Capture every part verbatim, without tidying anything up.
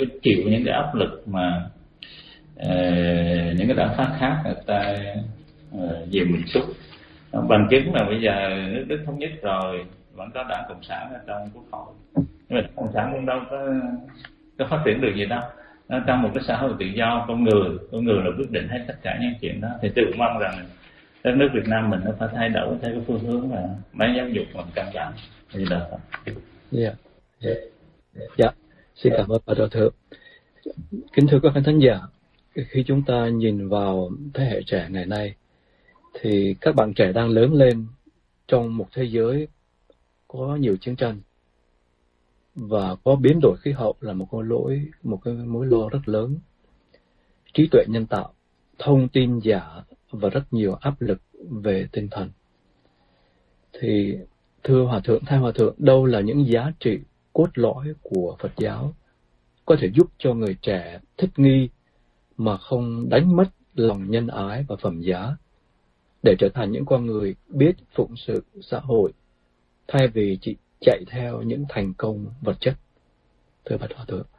cái chịu những cái áp lực mà uh, những cái đảng phái khác người ta uh, về mình xúc. Bằng chứng là bây giờ nước Đức thống nhất rồi vẫn có đảng Cộng sản ở trong quốc hội, nhưng mà đảng Cộng sản cũng đâu có, có phát triển được gì đâu. Nó trong một cái xã hội tự do, con người con người là quyết định hết tất cả những chuyện đó. Thì tôi cũng mong rằng đất nước Việt Nam mình nó phải thay đổi theo cái phương hướng là máy giáo dục làm căn bản. Thì là dạ dạ dạ xin cảm ơn bà Đạo Thượng. Kính thưa các khán giả, khi chúng ta nhìn vào thế hệ trẻ ngày nay thì các bạn trẻ đang lớn lên trong một thế giới có nhiều chiến tranh và có biến đổi khí hậu là một cái lỗi, một cái mối lo rất lớn. Trí tuệ nhân tạo, thông tin giả và rất nhiều áp lực về tinh thần. Thì thưa Hòa Thượng, theo Hòa Thượng, đâu là những giá trị cốt lõi của Phật giáo có thể giúp cho người trẻ thích nghi mà không đánh mất lòng nhân ái và phẩm giá để trở thành những con người biết phụng sự xã hội thay vì chỉ chạy theo những thành công vật chất? Thưa Bạch Hòa Thượng.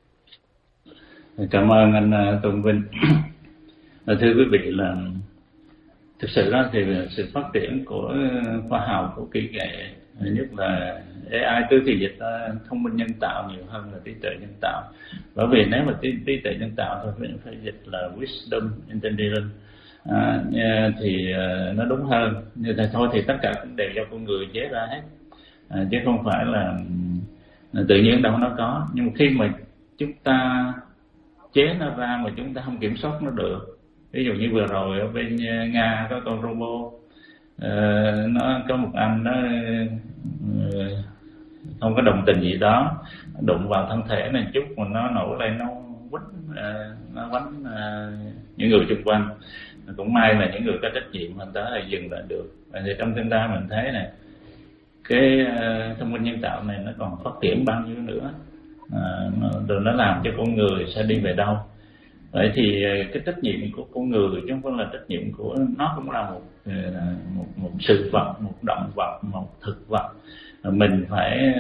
Cảm ơn anh Tôn Vinh. Thưa quý vị, là thực sự đó thì sự phát triển của khoa học, của kỹ nghệ, nhất là a i, tôi thì dịch thông minh nhân tạo nhiều hơn là trí tuệ nhân tạo. Bởi vì nếu mà trí, trí tuệ nhân tạo thôi phải, phải dịch là wisdom intelligence à, thì nó đúng hơn. Nhưng mà thôi thì tất cả cũng đều do con người chế ra hết, à, chứ không phải là, là tự nhiên đâu nó có. Nhưng mà khi mà chúng ta chế nó ra mà chúng ta không kiểm soát nó được, ví dụ như vừa rồi ở bên Nga có con robot, uh, nó có một anh nó uh, không có đồng tình gì đó, đụng vào thân thể này chút mà nó nổi lên, nó quýnh uh, nó quánh uh, những người xung quanh. Cũng may là những người có trách nhiệm mình tới là dừng lại được. Thì trong tương lai mình thấy này, cái uh, thông minh nhân tạo này nó còn phát triển bao nhiêu nữa, uh, rồi nó làm cho con người sẽ đi về đâu. Vậy thì cái trách nhiệm của con người chứ không phải là trách nhiệm của nó, cũng là một một một sự vật, một động vật, một thực vật. Mình phải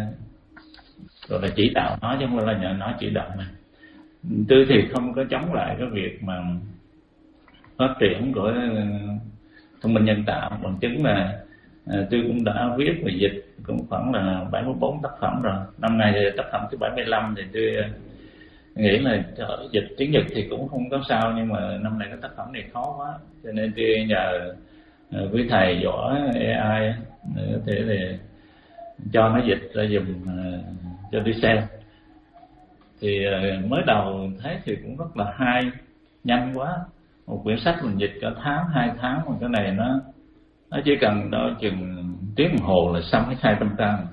gọi là chỉ đạo nó chứ không phải là nhờ nó chỉ đạo mình. Tôi thì không có chống lại cái việc mà phát triển của thông minh nhân tạo. Bằng chứng là tôi cũng đã viết về dịch cũng khoảng là bảy mươi bốn tác phẩm rồi. Năm nay thì tác phẩm thứ bảy mươi lăm thì tôi nghĩ là dịch tiếng Nhật thì cũng không có sao, nhưng mà năm nay cái tác phẩm này khó quá, cho nên tôi nhờ uh, quý thầy giỏi a i có thể là cho nó dịch ra dùm uh, cho tôi xem. Thì uh, mới đầu thấy thì cũng rất là hay, nhanh quá. Một quyển sách mình dịch cả tháng, hai tháng, mà cái này nó nó chỉ cần đó chừng tiếng đồng hồ là xong hết hai trăm trang.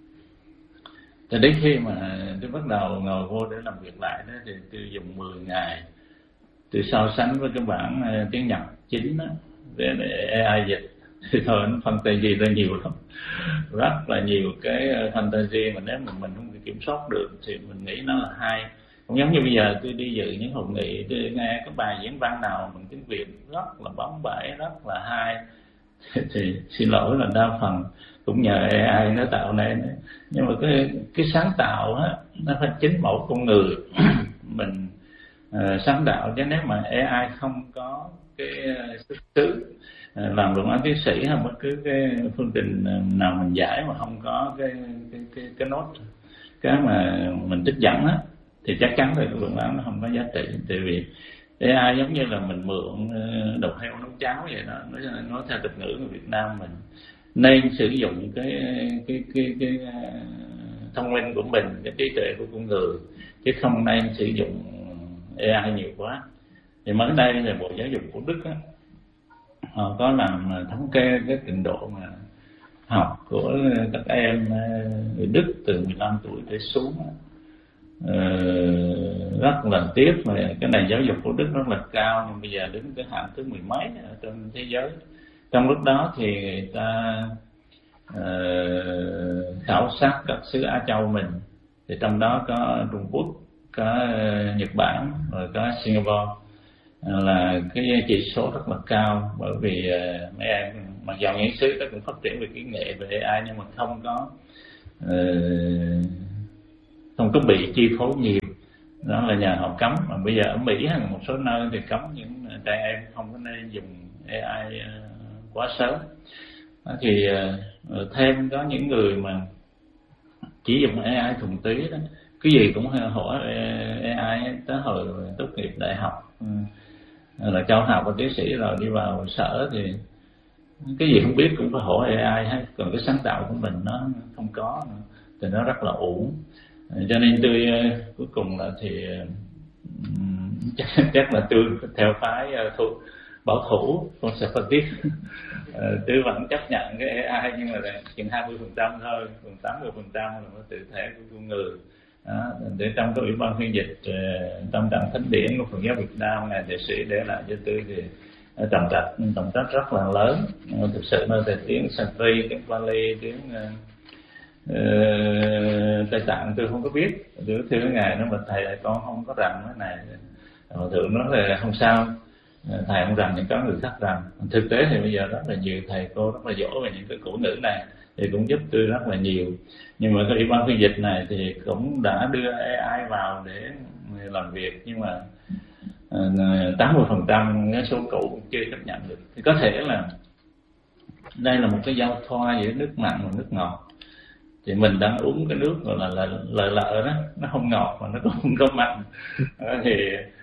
Thì đến khi mà tôi bắt đầu ngồi vô để làm việc lại đó, thì tôi dùng mười ngày tôi so sánh với cái bản uh, tiếng Nhật chính đó, để, để a i dịch. Thì thôi nó fantasy ra nhiều lắm, rất là nhiều cái fantasy mà nếu mà mình không kiểm soát được thì mình nghĩ nó là hay. Cũng giống như bây giờ tôi đi dự những hội nghị, tôi nghe cái bài diễn văn nào bằng tiếng Việt rất là bóng bẩy, rất là hay, thì xin lỗi là đa phần cũng nhờ a i nó tạo nên. Nhưng mà cái cái sáng tạo á, nó phải chính mẫu con người mình uh, sáng tạo. Chứ nếu mà a i không có cái xuất xứ uh, làm luận án tiến sĩ hay bất cứ cái phương trình nào mình giải mà không có cái cái cái, cái nốt, cái mà mình trích dẫn á, thì chắc chắn là cái luận án nó không có giá trị. Tại vì a i giống như là mình mượn đầu heo nấu cháo vậy đó. Nói, nói theo tục ngữ của Việt Nam mình nên sử dụng cái cái cái cái thông minh của mình, cái trí tuệ của con người, chứ không nên sử dụng a i nhiều quá. Thì mới đây là Bộ Giáo dục của Đức á, họ có làm thống kê cái trình độ mà học của các em người Đức từ mười lăm tuổi trở xuống. Ờ, rất là tiếc mà cái này giáo dục của Đức rất là cao, nhưng bây giờ đứng cái hạng thứ mười mấy ở trên thế giới. Trong lúc đó thì người ta uh, khảo sát các xứ Á Châu mình, thì trong đó có Trung Quốc, có Nhật Bản, rồi có Singapore, uh, là cái chỉ số rất là cao. Bởi vì uh, mấy em mặc dù những xứ đó cũng phát triển về kỹ nghệ, về a i, nhưng mà không có uh, không có bị chi phối nhiều. đó là nhờ họ cấm. Mà bây giờ ở Mỹ hay một số nơi thì cấm những trẻ em không có nên dùng a i quá sớm. Đó thì thêm có những người mà chỉ dùng a i thuần túy đó, cái gì cũng hỏi a i tới hồi tốt nghiệp đại học là cao học và tiến sĩ rồi đi vào sở thì cái gì không biết cũng phải hỏi a i hết, còn cái sáng tạo của mình nó không có thì nó rất là uổng. Cho nên tôi cuối cùng là thì chắc, chắc là tôi theo phái thủ, bảo thủ conservative. Tôi vẫn chấp nhận cái a i nhưng mà chừng hai mươi phần trăm thôi, còn tám mươi phần trăm là nó tự thể của con người. Đó, để trong cái ủy ban phiên dịch trong tặng thánh điển của Phật giáo Việt Nam này, đệ sĩ để lại cho tôi thì trọng trách trọng trách rất là lớn. Thực sự nó là tiếng Sanskrit, tiếng Pali, tiếng uh, Tây Tạng tôi không có biết. Tôi thưa ngài nó mà thầy lại con không có rành cái này. Hòa thượng nói là không sao, thầy không rành những có người khác rành. Thực tế thì bây giờ rất là nhiều thầy cô rất là giỏi về những cái cổ ngữ này thì cũng giúp tôi rất là nhiều. Nhưng mà cái ủy ban phiên dịch này thì cũng đã đưa a i vào để làm việc, nhưng mà tám mươi phần trăm cái số cũ cũng chưa chấp nhận được. Thì có thể là đây là một cái giao thoa giữa nước mặn và nước ngọt. Thì mình đang uống cái nước gọi là là lợ lợ đó, nó không ngọt mà nó cũng không có mặn. Thì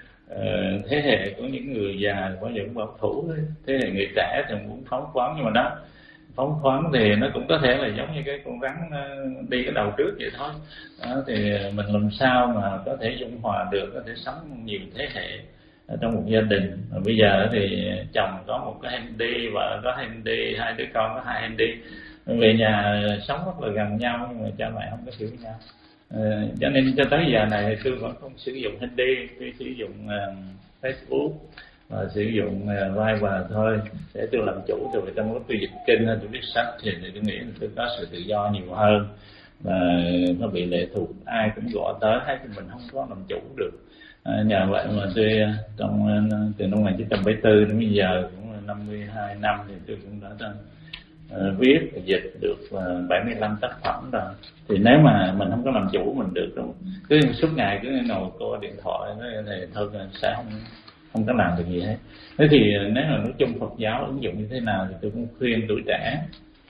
uh, thế hệ của những người già có những bảo thủ ấy. Thế hệ người trẻ thì muốn phóng khoáng, nhưng mà đó phóng khoáng thì nó cũng có thể là giống như cái con rắn đi cái đầu trước vậy thôi. Đó, thì mình làm sao mà có thể dung hòa được, có thể sống nhiều thế hệ ở trong một gia đình. Và bây giờ thì chồng có một cái handy, vợ có handy, hai đứa con có hai handy, về nhà sống rất là gần nhau nhưng mà cha mẹ không có hiểu nhau. À, cho nên cho tới giờ này tôi vẫn không sử dụng handy, tôi sử dụng uh, Facebook và sử dụng uh, Viber thôi để tôi làm chủ. Rồi trong lúc tôi dịch kinh hay tôi viết sách thì tôi nghĩ là tôi có sự tự do nhiều hơn, và nó bị lệ thuộc, ai cũng gọi tới hay thì mình không có làm chủ được. À, nhờ vậy mà tôi trong từ năm một nghìn chín trăm bảy mươi tư đến bây giờ cũng năm mươi hai năm thì tôi cũng đã uh, viết và dịch được uh, bảy mươi lăm tác phẩm rồi. Thì nếu mà mình không có làm chủ mình được đâu, cứ suốt ngày cứ ngồi coi điện thoại thì thôi sẽ không không có làm được gì hết. Thế thì nếu mà nói chung Phật giáo ứng dụng như thế nào thì tôi cũng khuyên tuổi trẻ,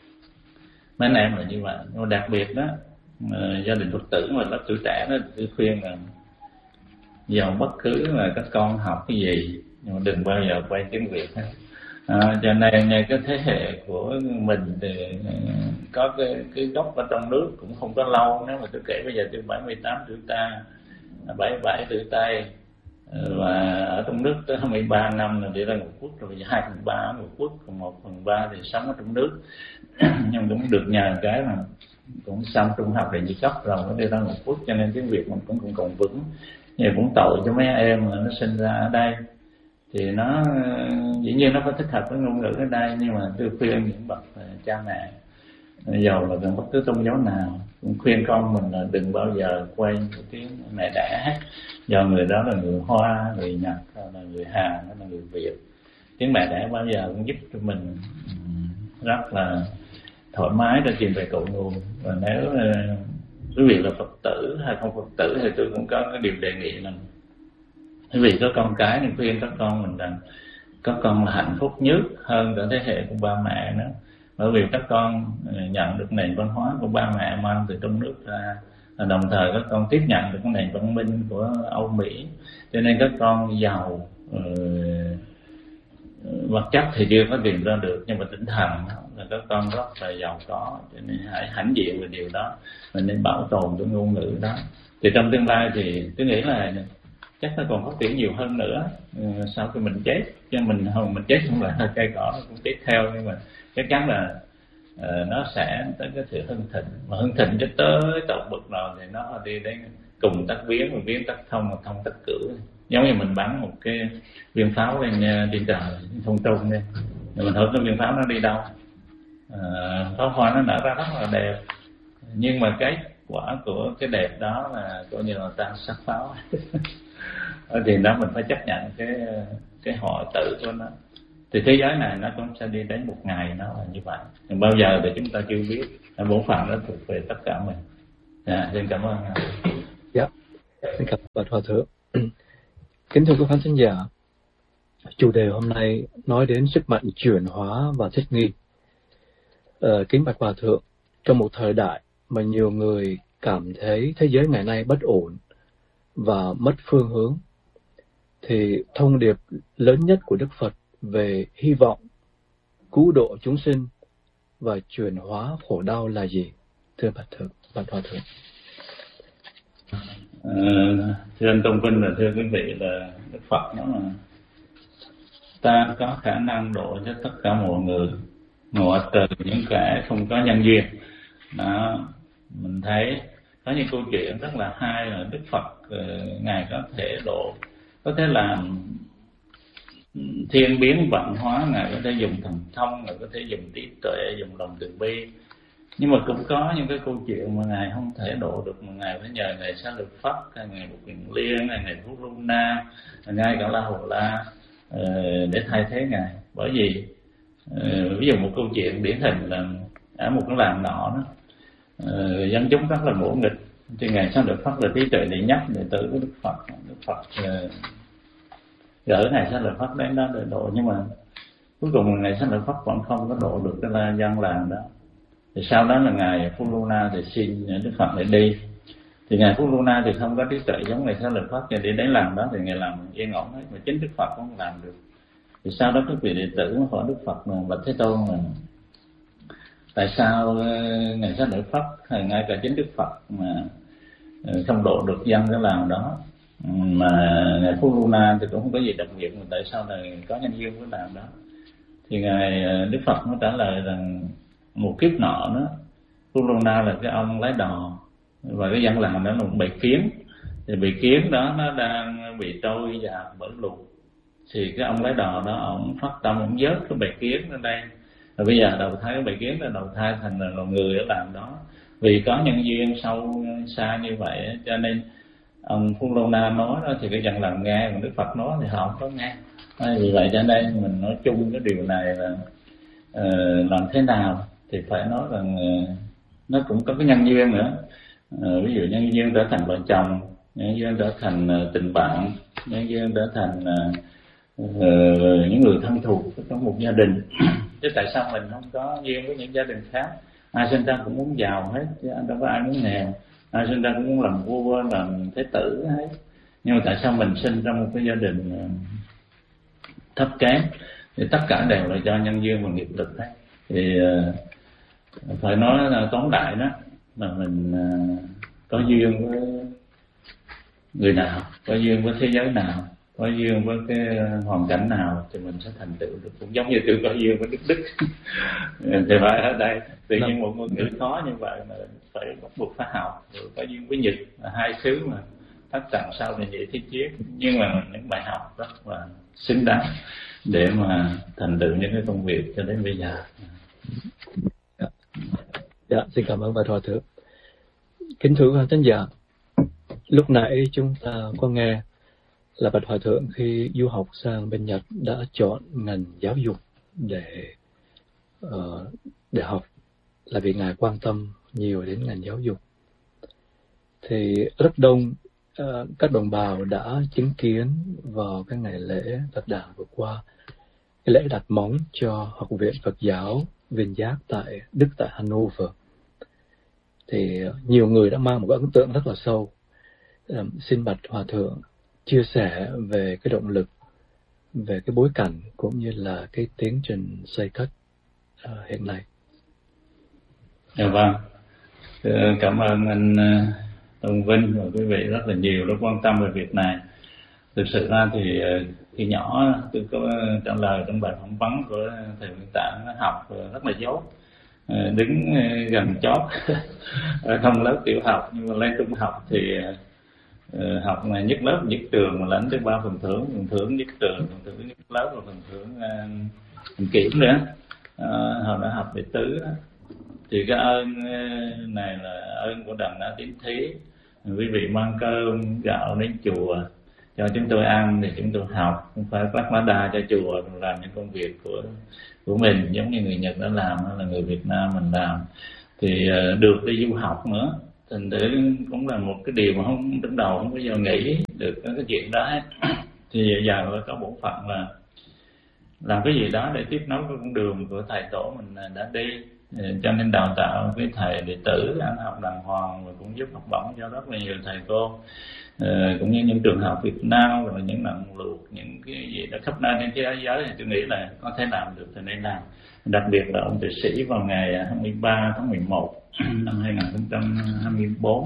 mấy anh em là như vậy. Nhưng đặc biệt đó uh, gia đình Phật tử mà lớp tuổi trẻ đó, tôi khuyên là dầu bất cứ là các con học cái gì nhưng mà đừng bao giờ quay tiếng Việt hết. À, cho nên ngay cái thế hệ của mình thì có cái cái gốc ở trong nước cũng không có lâu. Nếu mà tôi kể bây giờ tôi bảy mươi tám tuổi ta, bảy mươi bảy tuổi Tây, và ở trong nước tới hai mươi ba năm là đi ra Ngũ Quốc rồi, hai phần ba ở Ngũ Quốc, còn một phần ba thì sống ở trong nước. Nhưng cũng được nhờ cái mà cũng xong trung học để nhị cấp rồi nó đi ra Ngũ Quốc, cho nên tiếng Việt mình cũng cũng còn vững. Nhưng cũng tội cho mấy em mà nó sinh ra ở đây thì nó dĩ nhiên nó phải thích hợp với ngôn ngữ ở đây, nhưng mà tôi khuyên những bậc cha mẹ dầu là gần bất cứ tôn giáo nào cũng khuyên con mình là đừng bao giờ quay cái tiếng mẹ đẻ hết, do người đó là người Hoa, người Nhật, là người Hàn, là người Việt. Tiếng mẹ đẻ bao giờ cũng giúp cho mình rất là thoải mái để tìm về cội nguồn. Và nếu quý vị là Phật tử hay không Phật tử thì tôi cũng có cái điều đề nghị là quý vị có con cái thì khuyên các con mình rằng các con là hạnh phúc nhất hơn cả thế hệ của ba mẹ nữa, bởi vì các con nhận được nền văn hóa của ba mẹ mang từ trong nước ra, đồng thời các con tiếp nhận được cái nền văn minh của Âu Mỹ, cho nên các con giàu uh, vật chất thì chưa có tìm ra được, nhưng mà tinh thần là các con rất là giàu có, cho nên hãy hãnh diện về điều đó, mình nên bảo tồn cái ngôn ngữ đó. Thì trong tương lai thì tôi nghĩ là chắc nó còn phát triển nhiều hơn nữa sau khi mình chết, chứ mình không mình chết không là cây cỏ nó cũng chết theo, nhưng mà chắc chắn là uh, nó sẽ tới cái sự hưng thịnh, mà hưng thịnh cho tới tột bậc nào thì nó đi đến cùng tắc biến, và biến tắc thông, và thông tắc cửu. Giống như mình bắn một cái viên pháo lên trên trời không trung đi, rồi mình hỏi cái viên pháo nó đi đâu. À, pháo hoa nó nở ra rất là đẹp, nhưng mà cái quả của cái đẹp đó là coi như là tan sát pháo. Thì đó mình phải chấp nhận cái cái họ tự của nó. Thì thế giới này nó cũng sẽ đi đến một ngày nó là như vậy, nhưng bao giờ thì chúng ta chưa biết. Bổn phận nó thuộc về tất cả mình. À, xin cảm ơn. Dạ. Xin cảm ơn Hòa Thượng. Kính thưa quý khán thính giả, chủ đề hôm nay nói đến sức mạnh chuyển hóa và thích nghi. Ờ, kính bạch Hòa Thượng, trong một thời đại mà nhiều người cảm thấy thế giới ngày nay bất ổn và mất phương hướng, thì thông điệp lớn nhất của Đức Phật về hy vọng, cứu độ chúng sinh và chuyển hóa khổ đau là gì? Thưa bạch Thượng, bạch Hòa Thượng. À, thưa anh Tôn Vinh và thưa quý vị, là Đức Phật nói là ta có khả năng độ cho tất cả mọi người, ngoại trừ những kẻ không có nhân duyên. Đó, mình thấy có những câu chuyện rất là hay là Đức Phật uh, ngài có thể độ, có thể làm thiên biến vạn hóa, ngài có thể dùng thần thông, ngài có thể dùng trí tuệ, dùng lòng từ bi. Nhưng mà cũng có những cái câu chuyện mà ngài không thể độ được, mà ngài phải nhờ ngài Xá Lợi Phất, ngài Bụt Kiền Liên, ngài Phúc Lu Na, ngài Cả La Hầu La uh, để thay thế ngài. Bởi vì uh, ví dụ một câu chuyện điển hình là ở một cái làng nọ đó, uh, dân chúng rất là ngỗ nghịch, thì ngài Xá Lợi Phất là trí tuệ đệ nhất đệ tử của Đức Phật. Đức Phật uh, gửi ngài Xá Lợi Phất đến đó để độ, nhưng mà cuối cùng ngài Xá Lợi Phất vẫn không có độ được cái là dân làng đó. Thì sau đó là ngài Phúc Lu Na thì xin Đức Phật để đi. Thì ngài Phúc Lu Na thì không có trí tuệ giống ngài Xá Lợi Phất, thì đi đến làng đó thì ngài làm yên ổn hết, mà chính Đức Phật cũng không làm được. Thì sau đó các vị đệ tử mới hỏi Đức Phật là bạch Thế Tôn là tại sao ngài Xá Lợi Phất hay ngay cả chính Đức Phật mà không độ được dân cái làng đó, mà ngài Phúc Lu Na thì cũng không có gì đặc biệt, mà tại sao lại có nhân duyên với làng đó? Thì ngài Đức Phật mới trả lời rằng một kiếp nọ đó, Phúc Lu Na là cái ông lái đò, và cái dân làng đó là một bầy kiến. Thì bầy kiến đó nó đang bị trôi dạt bởi lụt, thì cái ông lái đò đó ông phát tâm ông vớt cái bầy kiến lên đây, rồi bây giờ đầu thai cái bầy kiến là đầu thai thành là người ở làng đó. Vì có nhân duyên sâu xa như vậy cho nên ông Phúc Lu Na nói đó thì cái dân làng nghe, còn Đức Phật nói thì họ không có nghe. Vì vậy cho nên mình nói chung cái điều này là uh, làm thế nào thì phải nói rằng uh, nó cũng có cái nhân duyên nữa. Uh, ví dụ nhân duyên trở thành vợ chồng, nhân duyên trở thành uh, tình bạn, nhân duyên trở thành uh, uh, những người thân thuộc trong một gia đình. Chứ tại sao mình không có duyên với những gia đình khác? Ai sinh ra cũng muốn giàu hết, chứ đâu có ai muốn nghèo. Ai sinh ra cũng muốn làm vua, làm thế tử hết. Nhưng mà tại sao mình sinh trong một cái gia đình uh, thấp kém? Thì tất cả đều là do nhân duyên và nghiệp lực hết. Thì uh, phải nói là tóm đại đó, là mình uh, có duyên với người nào, có duyên với thế giới nào, có duyên với cái hoàn cảnh nào thì mình sẽ thành tựu được. Cũng giống như tôi có duyên với Đức Đức thì phải ở đây tự nhiên một ngôn ngữ khó như vậy mà phải bắt buộc phải học. Rồi có duyên với Nhật, hai xứ mà thất trần sau này vậy thiết chiến, nhưng mà những bài học rất là xứng đáng để mà thành tựu những cái công việc cho đến bây giờ. Dạ, dạ xin cảm ơn bà Hòa Thượng. Kính thưa quý khán giả, lúc nãy chúng ta có nghe là bạch Hòa Thượng khi du học sang bên Nhật đã chọn ngành giáo dục để uh, để học, là vì ngài quan tâm nhiều đến ngành giáo dục. Thì rất đông uh, các đồng bào đã chứng kiến vào cái ngày lễ Phật đản vừa qua, cái lễ đặt móng cho Học viện Phật giáo Viên Giác tại Đức, tại Hanover. Thì nhiều người đã mang một cái ấn tượng rất là sâu. Uh, xin bạch Hòa Thượng chia sẻ về cái động lực, về cái bối cảnh cũng như là cái tiến trình xây cất uh, hiện nay. Dạ vâng, cảm ơn anh Tôn Vinh và quý vị rất là nhiều đã quan tâm về việc này. Thực sự ra thì khi nhỏ tôi có trả lời trong bài phỏng vấn của thầy Nguyễn Tạng, nó học rất là dốt, đứng gần chót không lớp tiểu học, nhưng mà lên trung học thì Uh, học này nhất lớp nhất trường mà lãnh tới ba phần thưởng, phần thưởng nhất trường, phần thưởng nhất lớp và phần thưởng uh, phần kiểm nữa. Uh, hồi đó học đệ tứ đó. Thì cái ơn uh, này là ơn của Đàm Na Tín Thí. Quý vị mang cơm gạo đến chùa cho chúng tôi ăn thì chúng tôi học, không phải bắt lá đa cho chùa làm những công việc của của mình giống như người Nhật đã làm, hay là người Việt Nam mình làm. Thì uh, được đi du học nữa. thành thử cũng là một cái điều mà không đứng đầu không bao giờ nghĩ được cái chuyện đó hết. Thì giờ có bổn phận là làm cái gì đó để tiếp nối cái con đường của thầy tổ mình đã đi, cho nên đào tạo cái thầy đệ tử ăn học đàng hoàng, và cũng giúp học bổng cho rất là nhiều thầy cô, ờ, cũng như những trường học Việt Nam, rồi những nặng luộc, những cái gì đó khắp nơi trên thế giới, thì tôi nghĩ là có thể làm được thì nên làm. Đặc biệt là ông tiến sĩ vào ngày hai mươi ba tháng mười một năm hai nghìn không trăm hai mươi tư,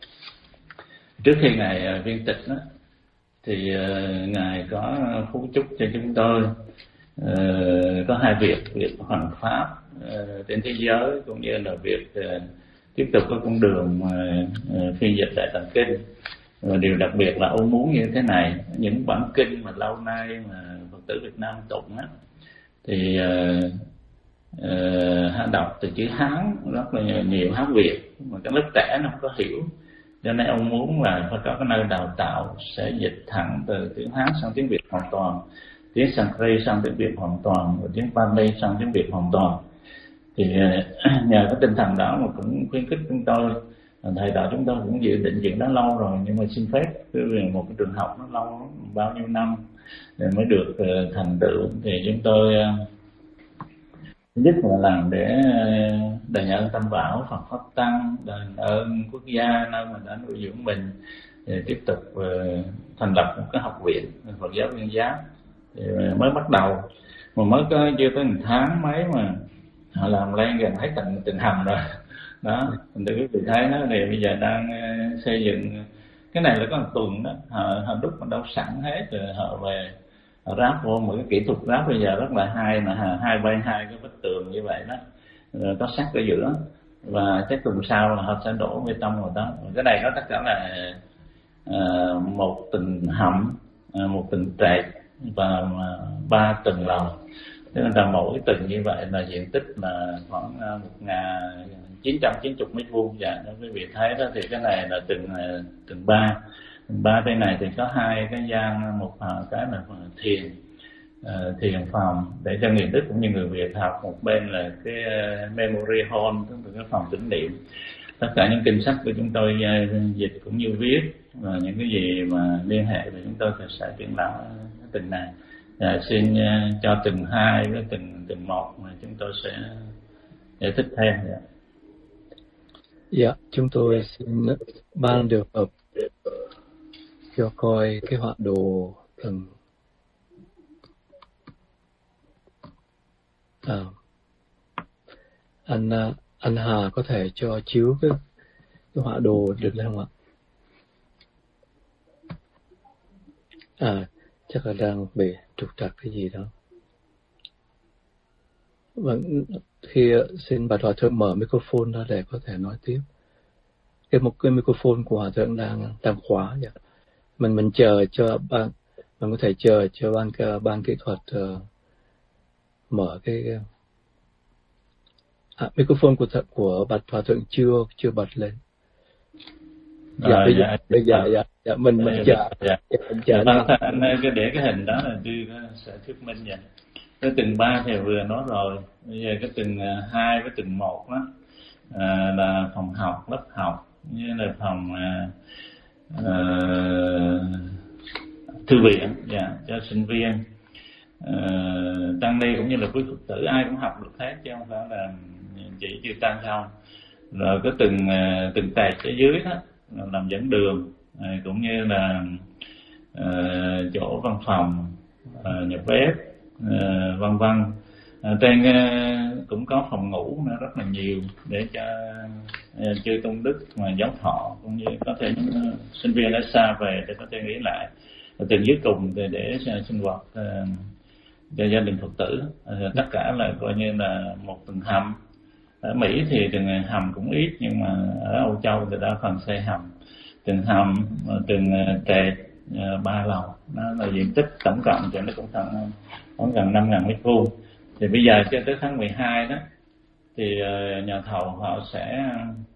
trước khi ngài viên tịch đó, thì uh, ngài có phú chúc cho chúng tôi uh, có hai việc: việc hoằng pháp uh, trên thế giới, cũng như là việc uh, tiếp tục có con đường uh, phiên dịch Đại Tạng Kinh. Và điều đặc biệt là ông muốn như thế này: những bản kinh mà lâu nay mà Phật tử Việt Nam tụng á, thì uh, uh, đọc từ chữ Hán rất là nhiều, Hán Việt, mà các lớp trẻ nó không có hiểu. Cho nên ông muốn là phải có cái nơi đào tạo sẽ dịch thẳng từ tiếng Hán sang tiếng Việt hoàn toàn, tiếng Sanskrit sang tiếng Việt hoàn toàn, và tiếng Pali sang tiếng Việt hoàn toàn. Thì nhờ cái tinh thần đó mà cũng khuyến khích chúng tôi. Thầy đạo chúng tôi cũng dự định chuyện đó lâu rồi, nhưng mà xin phép về một cái trường học nó lâu bao nhiêu năm rồi mới được thành tựu. Thì chúng tôi thứ nhất là làm để đền ơn Tam Bảo, Phật Pháp Tăng, đền ơn quốc gia nơi mà đã nuôi dưỡng mình, để tiếp tục uh, thành lập một cái học viện Phật giáo Nguyên Giáp. Thì mới bắt đầu mà mới có chưa tới một tháng mấy mà họ làm lên gần hết tận từng hầm rồi đó. Mình tự quý vị thấy nó thì bây giờ đang uh, xây dựng cái này là có một tuần đó, họ, họ đúc mà đâu sẵn hết rồi họ về ráp vô. Một cái kỹ thuật ráp bây giờ rất là hay, mà hai bên hai cái bức tường như vậy đó, rồi có sắt ở giữa, và cái tuần sau là họ sẽ đổ bê tông vào đó. Cái này nó tất cả là uh, một tầng hầm, uh, một tầng trệt và uh, ba tầng lầu. Thế là mỗi tầng như vậy là diện tích là khoảng một nghìn chín trăm chín mươi mét vuông. Dạ, nếu quý vị thấy đó thì cái này là tầng tầng ba. Ba bên này thì có hai cái gian, một cái là thiền uh, thiền phòng để cho người Đức cũng như người Việt học, một bên là cái uh, memory hall, tức là cái phòng tưởng niệm. Tất cả những kinh sách của chúng tôi uh, dịch cũng như viết, và những cái gì mà liên hệ thì chúng tôi sẽ triển lãm cái từng này. Uh, xin uh, cho từng hai với từng từng một mà chúng tôi sẽ giải thích thêm. Dạ, yeah, chúng tôi xin ban được hợp cho coi cái họa đồ phần à, anh anh Hà có thể cho chiếu cái, cái họa đồ được không ạ? À, chắc là đang bị trục trặc cái gì đó. Vâng, khi xin bà Hòa Thượng mở microphone ra để có thể nói tiếp. Cái một cái microphone của Hòa Thượng đang đang khóa vậy. Mình mình chờ cho ban, mình có thể chờ cho ban ban kỹ thuật uh, mở cái à, microphone của thật của bà Hòa Thượng chưa chưa bật lên. Dạ, à, bây giờ dạ, bây giờ dạ, dạ mình mình dạ, chờ dạ. mình chờ dạ, anh cái để cái hình đó là tôi sẽ thuyết minh vậy. Cái tầng ba thì vừa nói rồi, bây giờ cái tầng hai với tầng một đó à, là phòng học, lớp học, như là phòng à, à, thư viện, dạ, cho sinh viên, à, tăng ni cũng như là quý Phật tử ai cũng học được hết, chứ không phải là chỉ chư tăng không. Rồi cái từng từng tệp ở dưới đó làm dẫn đường, à, cũng như là à, chỗ văn phòng, à, nhà bếp, à, vân vân. À, trên à, cũng có phòng ngủ nữa rất là nhiều để cho à, chư tôn đức mà giáo thọ, cũng như có thể những uh, sinh viên ở xa về để có thể nghỉ lại. Và từ dưới cùng để, để sinh hoạt uh, cho gia đình Phật tử. À, tất cả là coi như là một tầng hầm. Ở Mỹ thì từng hầm cũng ít, nhưng mà ở Âu Châu thì đa phần xây hầm. Từng hầm, từng trệt, ba lầu, nó là diện tích tổng cộng thì nó cũng khoảng khoảng gần năm nghìn mét vuông. Thì bây giờ cho tới tháng mười hai đó thì nhà thầu họ sẽ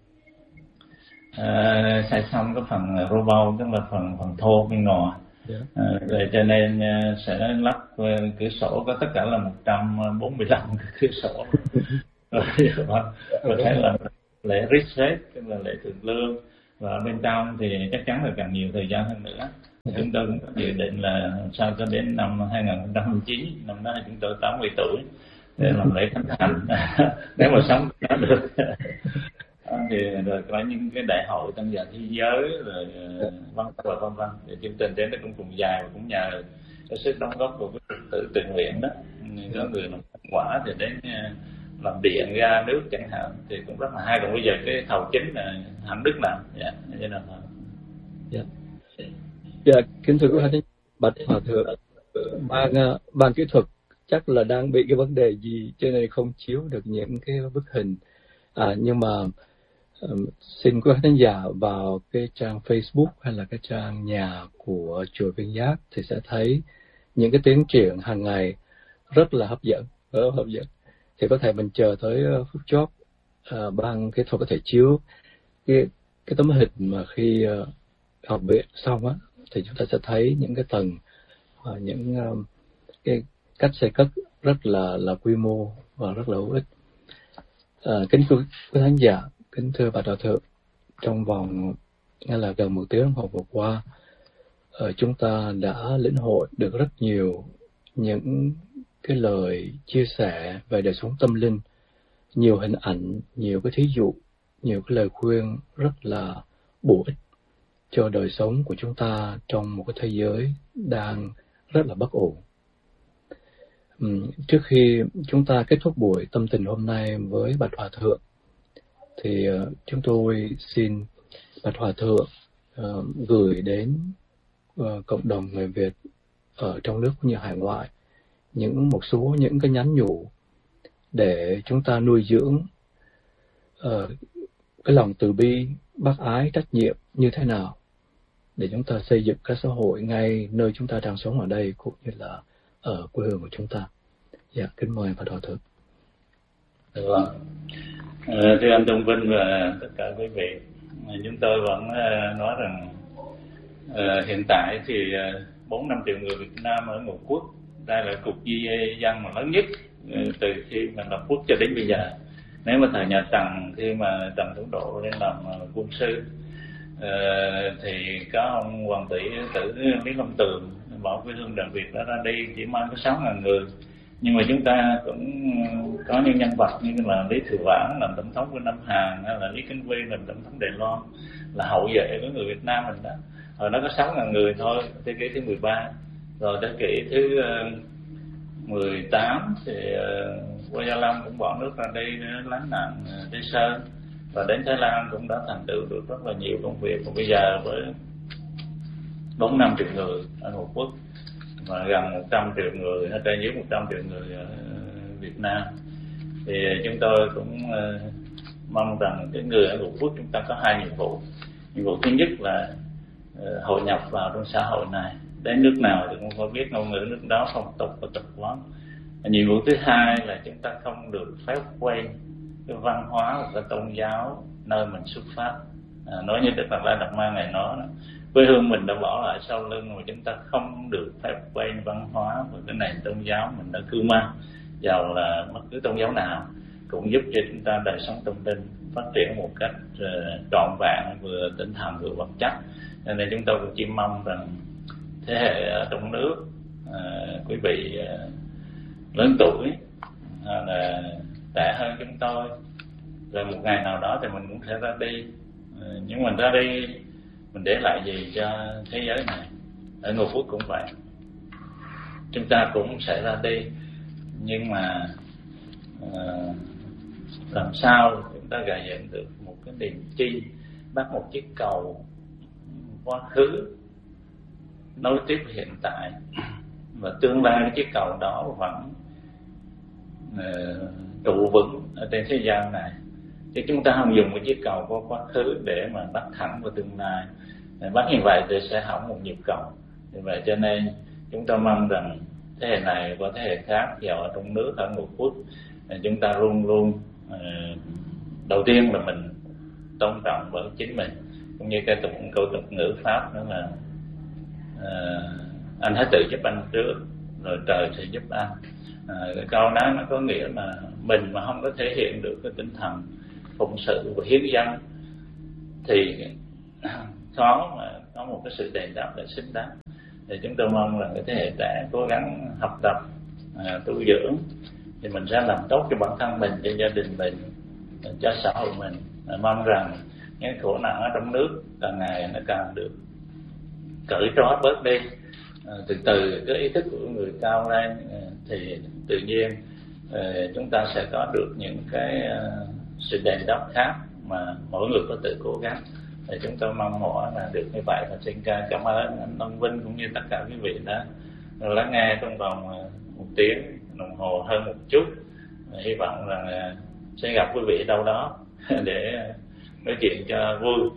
uh, xây xong cái phần robot, tức là phần phần thô bên ngoài. Yeah. Uh, rồi cho nên uh, sẽ lắp uh, cửa sổ, có tất cả là một trăm bốn mươi lăm cái cửa sổ. Rồi, có thể là lễ reset, tức là lễ thượng lương, và bên trong thì chắc chắn là càng nhiều thời gian hơn nữa. Chúng tôi cũng có dự định là sao cho đến năm hai nghìn không trăm lẻ chín, năm đó chúng tôi tám mươi tuổi, để làm lễ khánh thành nếu mà sống nó được. Thì rồi có những cái đại hội tăng già thế giới rồi vân và vân vân, thì chương trình đến nó cũng cùng dài, và cũng nhờ cái sức đóng góp của cái tự tự nguyện đó. Có người làm quả thì đến làm điện ga nước chẳng hạn, thì cũng rất là hay. Còn bây giờ cái thầu chính là Hạnh Đức làm, dạ, như là dạ. Dạ, kính thưa quý thánh bạch hòa thượng, ban ban kỹ thuật chắc là đang bị cái vấn đề gì cho nên không chiếu được những cái bức hình, à, nhưng mà um, xin quý khán giả vào cái trang Facebook hay là cái trang nhà của chùa Viên Giác thì sẽ thấy những cái tiến triển hàng ngày rất là hấp dẫn, rất là hấp dẫn. Thì có thể mình chờ tới phút chót, uh, ban kỹ thuật có thể chiếu cái cái tấm hình mà khi uh, học viện xong á, thì chúng ta sẽ thấy những cái tầng, uh, những uh, cái cách xây cất rất là là quy mô và rất là hữu ích. À, kính thưa quý khán giả, kính thưa bà đạo thượng, trong vòng ngay là gần một tiếng đồng hồ vừa qua, uh, chúng ta đã lĩnh hội được rất nhiều những cái lời chia sẻ về đời sống tâm linh, nhiều hình ảnh, nhiều cái thí dụ, nhiều cái lời khuyên rất là bổ ích cho đời sống của chúng ta trong một cái thế giới đang rất là bất ổn. Uhm, trước khi chúng ta kết thúc buổi tâm tình hôm nay với Bạch Hòa Thượng, thì uh, chúng tôi xin Bạch Hòa Thượng uh, gửi đến uh, cộng đồng người Việt ở trong nước cũng như hải ngoại những một số những cái nhắn nhủ để chúng ta nuôi dưỡng uh, cái lòng từ bi, bác ái, trách nhiệm như thế nào để chúng ta xây dựng các xã hội ngay nơi chúng ta đang sống ở đây cũng như là ở quê hương của chúng ta. Dạ, kính mời Phật Hòa Thượng. Vâng. À, thưa anh Tông Vinh và tất cả quý vị, chúng tôi vẫn uh, nói rằng uh, hiện tại thì bốn năm triệu người Việt Nam ở Ngũ Quốc, đây là cuộc di dân mà lớn nhất uh, từ khi mà lập quốc cho đến bây giờ. Nếu mà thời nhà Tần, khi mà Tần Thủ Độ lên làm uh, quân sư, uh, thì có ông hoàng tỷ tử Lý Long Tường bỏ quê hương Đại Việt đã ra đi, chỉ mang có sáu ngàn người. Nhưng mà chúng ta cũng có những nhân vật như là Lý Thừa Vãn làm tổng thống của Nam Hàn, hay là Lý Kính Vi làm tổng thống Đài Loan, là hậu vệ của người Việt Nam mình đó. Hồi đó có sáu ngàn người thôi, thế kỷ thứ mười ba. Rồi thế kỷ thứ mười tám thì Vua Gia Long cũng bỏ nước ra đi lánh nạn Tây Sơn, và đến Thái Lan cũng đã thành tựu được rất là nhiều công việc. Và bây giờ với bốn năm triệu người ở Ngũ Quốc và gần một trăm triệu người, hay trên dưới một trăm triệu người ở Việt Nam, thì chúng tôi cũng uh, mong rằng cái người ở Ngũ Quốc chúng ta có hai nhiệm vụ. Nhiệm vụ thứ nhất là uh, hội nhập vào trong xã hội này, đến nước nào thì cũng phải biết ngôn ngữ nước đó, phong tục và tập quán. Nhiệm vụ thứ hai là chúng ta không được phép quên cái văn hóa và cái tôn giáo nơi mình xuất phát. À, nói như Đức Đạt Lai Đạt Ma Ngài nói, quê hương mình đã bỏ lại sau lưng, mà chúng ta không được phép quên văn hóa và cái nền tôn giáo mình đã cư mang, dầu là bất cứ tôn giáo nào, cũng giúp cho chúng ta đời sống tâm linh phát triển một cách uh, trọn vẹn, vừa tinh thần vừa vật chất. Cho nên chúng tôi cũng chỉ mong rằng thế hệ ở trong nước, uh, quý vị uh, lớn tuổi hay là trẻ hơn chúng tôi, rồi một ngày nào đó thì mình cũng sẽ ra đi. Uh, nhưng mình ra đi mình để lại gì cho thế giới này? Ở Ngũ Quốc cũng vậy, chúng ta cũng sẽ ra đi, nhưng mà uh, làm sao chúng ta gây dựng được một cái niềm chi, bắt một chiếc cầu quá khứ nối tiếp hiện tại, và tương lai cái chiếc cầu đó vẫn uh, trụ vững ở trên thế gian này. Chứ chúng ta không dùng một chiếc cầu có quá khứ để mà bắt thẳng vào tương lai. Bắt như vậy thì sẽ hỏng một nhịp cầu. Vì vậy cho nên chúng ta mong rằng thế hệ này và thế hệ khác, giàu ở trong nước, ở Ngũ Quốc, chúng ta luôn luôn uh, đầu tiên là mình tôn trọng với chính mình, cũng như cái tục câu tục ngữ Pháp đó là uh, anh hãy tự giúp anh trước, rồi trời sẽ giúp anh. Uh, cái câu đó nó có nghĩa là mình mà không có thể hiện được cái tinh thần phụng sự và hiến dân thì khó mà có một cái sự đền đáp để xứng đáng. Thì chúng tôi mong là cái thế hệ trẻ cố gắng học tập, à, tu dưỡng thì mình sẽ làm tốt cho bản thân mình, cho gia đình mình, cho xã hội mình. À, mong rằng những khổ nạn ở trong nước càng ngày nó càng được cởi trói bớt đi. À, từ từ cái ý thức của người cao lên, à, thì tự nhiên à, chúng ta sẽ có được những cái à, sự đền đáp khác mà mỗi người có tự cố gắng. Thì chúng tôi mong mỏi là được như vậy. Và xin cảm ơn anh Long Vinh cũng như tất cả quý vị đã lắng nghe trong vòng một tiếng đồng hồ hơn một chút. Và hy vọng là sẽ gặp quý vị đâu đó để nói chuyện cho vui.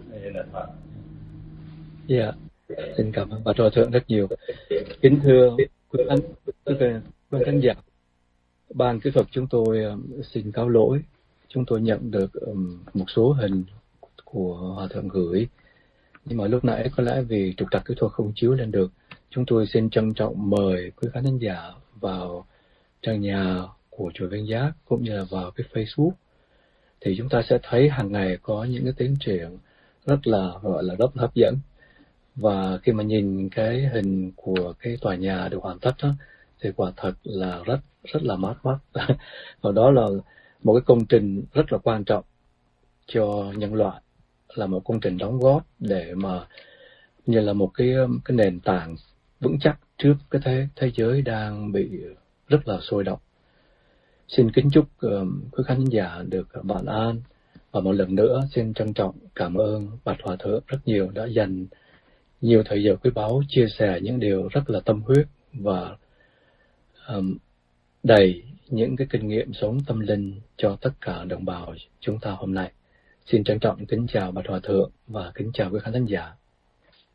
Dạ, xin cảm ơn bà Trò Thượng rất nhiều. Kính thưa quý khán, quý khán giả, ban kỹ thuật chúng tôi xin cáo lỗi. Chúng tôi nhận được một số hình của Hòa Thượng gửi, nhưng mà lúc nãy có lẽ vì trục trặc kỹ thuật không chiếu lên được. Chúng tôi xin trân trọng mời quý khán giả vào trang nhà của Chùa Viên Giác cũng như là vào cái Facebook, thì chúng ta sẽ thấy hàng ngày có những cái tiến triển rất là gọi là rất hấp dẫn. Và khi mà nhìn cái hình của cái tòa nhà được hoàn tất đó, thì quả thật là rất rất là mát mắt. Và đó là một cái công trình rất là quan trọng cho nhân loại, là một công trình đóng góp để mà như là một cái cái nền tảng vững chắc trước cái thế thế giới đang bị rất là sôi động. Xin kính chúc uh, quý khán giả được vạn an, và một lần nữa xin trân trọng cảm ơn Bạch Hòa Thượng rất nhiều đã dành nhiều thời giờ quý báu chia sẻ những điều rất là tâm huyết và um, đầy những cái kinh nghiệm sống tâm linh cho tất cả đồng bào chúng ta hôm nay. Xin trân trọng kính chào Bạch Hòa Thượng và kính chào quý khán giả.